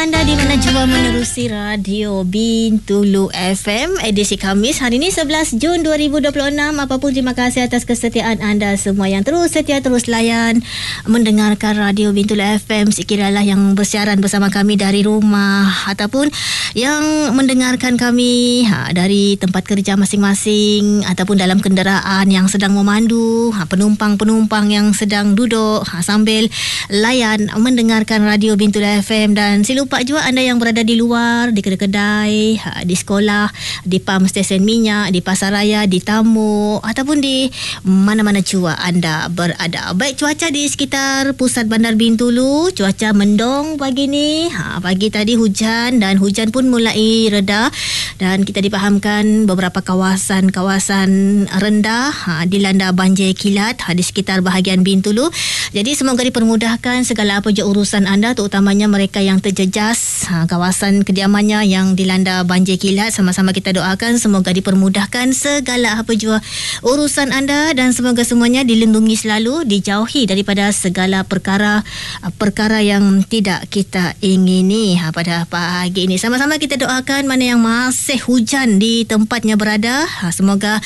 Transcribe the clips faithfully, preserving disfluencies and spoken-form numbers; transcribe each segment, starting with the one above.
anda di mana jua menerusi Radio Bintulu F M edisi Khamis hari ini sebelas Jun dua ribu dua puluh enam. Apapun, terima kasih atas kesetiaan anda semua yang terus setia, terus layan mendengarkan Radio Bintulu F M. Sekiralah yang bersiaran bersama kami dari rumah ataupun yang mendengarkan kami ha, dari tempat kerja masing-masing ataupun dalam kenderaan yang sedang memandu, ha, penumpang-penumpang yang sedang duduk ha, sambil layan mendengarkan Radio Bintulu F M. Dan saya lupa juga anda yang berada di luar, di kedai-kedai, di sekolah, di pam stesen minyak, di pasaraya, di tamu ataupun di mana-mana jua anda berada. Baik, cuaca di sekitar pusat Bandar Bintulu, cuaca mendung pagi ni. Ha, pagi tadi hujan dan hujan pun mulai reda dan kita dipahamkan beberapa kawasan-kawasan rendah ha, dilanda banjir kilat ha, di sekitar bahagian Bintulu. Jadi semoga dipermudahkan segala apa je urusan anda, terutamanya mereka yang terjejas ha, kawasan kediamannya yang dilanda banjir kilat. Sama-sama kita doakan semoga dipermudahkan segala apa jua urusan anda dan semoga semuanya dilindungi selalu, dijauhi daripada segala perkara perkara yang tidak kita ingini ha, pada pagi ini. Sama-sama kita doakan mana yang masih hujan di tempatnya berada, ha, semoga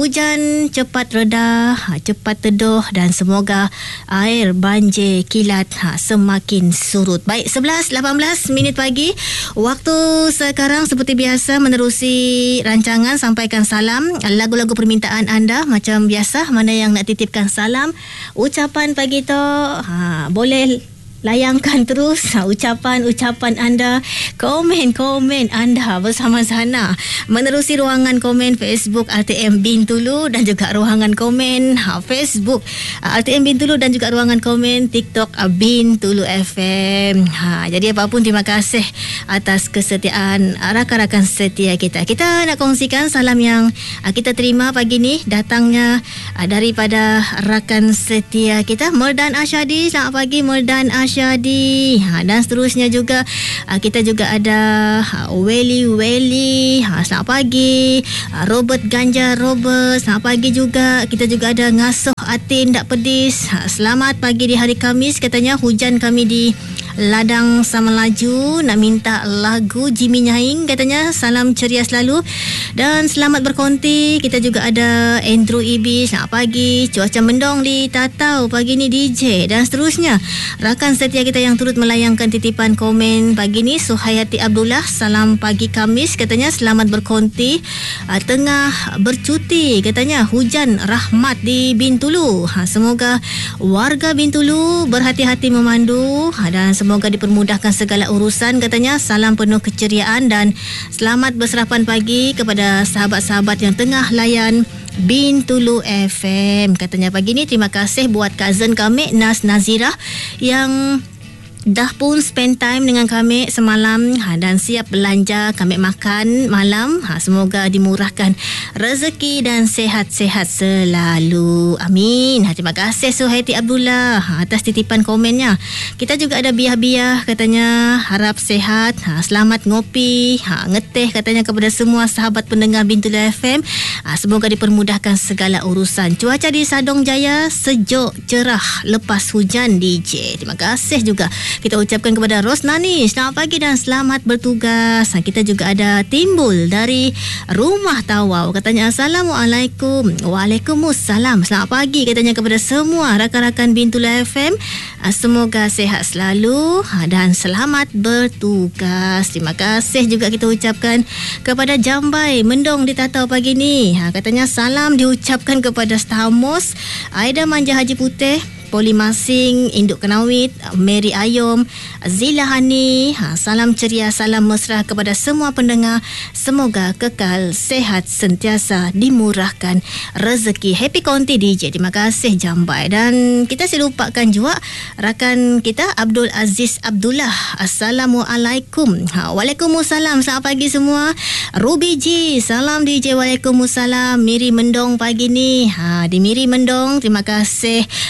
hujan cepat reda, ha, cepat teduh dan semoga air banjir kilat ha, semakin surut. Baik, sebelas lapan belas minit pagi waktu sekarang. Seperti biasa menerusi rancangan sampaikan salam, lagu-lagu permintaan anda macam biasa. Mana yang nak titipkan salam, ucapan pagi tu ha, boleh layangkan terus ha, ucapan-ucapan anda, komen-komen anda bersama Zana menerusi ruangan komen Facebook R T M Bintulu dan juga ruangan komen ha, Facebook R T M Bintulu dan juga ruangan komen TikTok Bintulu F M. Ha, jadi apapun, terima kasih atas kesetiaan rakan-rakan setia kita. Kita nak kongsikan salam yang kita terima pagi ni, datangnya daripada rakan setia kita Merdan Asyadi. Selamat pagi Merdan Asyadi. Jadi ha, dan seterusnya juga ha, kita juga ada ha, Weli Weli ha, selamat pagi. ha, Robert Ganjar Robert, selamat pagi juga. Kita juga ada Ngasuh Atin Tak Pedis, ha, selamat pagi di hari Khamis. Katanya hujan kami di Ladang Samalaju, nak minta lagu Jimmy Nyaing, katanya salam ceria selalu dan selamat berkonti. Kita juga ada Andrew Ibi, selamat pagi. Cuaca mendung di Tatau pagi ni D J dan seterusnya. Rakan setia kita yang turut melayangkan titipan komen pagi ni, Suhayati Abdullah, salam pagi Khamis, katanya selamat berkonti uh, tengah bercuti, katanya hujan rahmat di Bintulu. Ha, semoga warga Bintulu berhati-hati memandu ha, dan semoga dipermudahkan segala urusan, katanya salam penuh keceriaan dan selamat berserapan pagi kepada sahabat-sahabat yang tengah layan Bintulu F M. Katanya pagi ni terima kasih buat cousin kami Nas Nazira yang dah pun spend time dengan kami semalam ha, dan siap belanja kami makan malam. Ha, semoga dimurahkan rezeki dan sehat-sehat selalu. Amin. Ha, terima kasih Suhaiti Abdullah ha, atas titipan komennya. Kita juga ada Biah-Biah, katanya harap sehat. Ha, selamat ngopi, ha, ngeteh katanya kepada semua sahabat pendengar Bintulu F M. Ha, semoga dipermudahkan segala urusan. Cuaca di Sadong Jaya sejuk cerah lepas hujan D J. Terima kasih juga kita ucapkan kepada Rosnani, selamat pagi dan selamat bertugas. Kita juga ada Timbul dari Rumah Tawau, katanya Assalamualaikum. Waalaikumsalam, selamat pagi katanya kepada semua rakan-rakan Bintulu F M. Semoga sehat selalu dan selamat bertugas. Terima kasih juga kita ucapkan kepada Jambai Mendong di Tatau pagi ni. Katanya salam diucapkan kepada Stamos, Aida Manja Haji Putih, Poli Masing, Induk Kenawit, Mary Ayom, Zila Hani. Ha, salam ceria, salam mesra kepada semua pendengar. Semoga kekal sehat, sentiasa dimurahkan rezeki. Happy Konti D J. Terima kasih Jambai. Dan kita silupakan juga rakan kita Abdul Aziz Abdullah. Assalamualaikum. Ha, Waalaikumsalam. Selamat pagi semua. Ruby G, salam D J. Waalaikumsalam. Miri Mendong pagi ni. Ha, di Miri Mendong. Terima kasih Ruby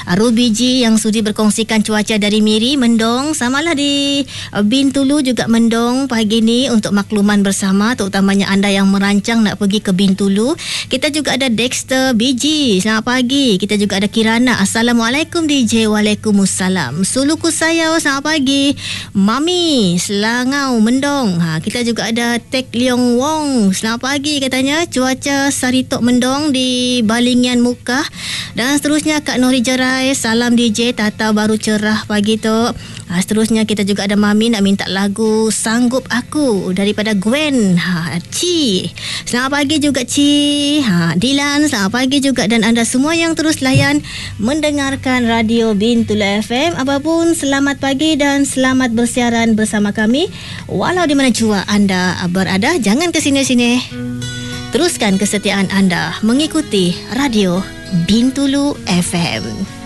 G yang sudi berkongsikan cuaca dari Miri, mendung. Samalah di uh, Bintulu juga mendung pagi ni untuk makluman bersama, terutamanya anda yang merancang nak pergi ke Bintulu. Kita juga ada Dexter B G, selamat pagi. Kita juga ada Kirana, Assalamualaikum D J. Waalaikumsalam. Suluku Sayau, selamat pagi. Mami, Selangau mendung. Ha, kita juga ada Tek Leong Wong, selamat pagi katanya. Cuaca Saritok mendung di Balingian Mukah. Dan seterusnya Kak Nori Jerai, salam D J, Tata baru cerah pagi tu. Ha, seterusnya kita juga ada Mami nak minta lagu Sanggup Aku daripada Gwen. Ha, Ci, selamat pagi juga Ci. Ha, Dilan, selamat pagi juga. Dan anda semua yang terus layan mendengarkan Radio Bintulu F M. Apapun, selamat pagi dan selamat bersiaran bersama kami. Walau di mana jua anda berada, jangan ke sini-sini. Teruskan kesetiaan anda mengikuti Radio Bintulu F M.